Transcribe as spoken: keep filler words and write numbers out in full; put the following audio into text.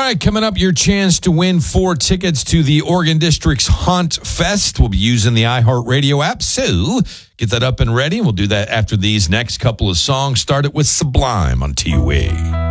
right, coming up, your chance to win four tickets to the Oregon District's Haunt Fest. We'll be using the iHeartRadio app, so get that up and ready. We'll do that after these next couple of songs. Start it with Sublime on T U A.